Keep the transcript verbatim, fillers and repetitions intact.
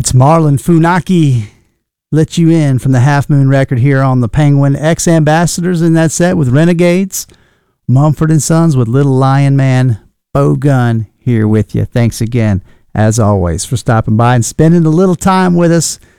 It's Marlon Funaki. Let you in from the Half Moon record here on the Penguin. Ex-Ambassadors in that set with Renegades. Mumford and Sons with Little Lion Man. Bo Gunn here with you. Thanks again, as always, for stopping by and spending a little time with us.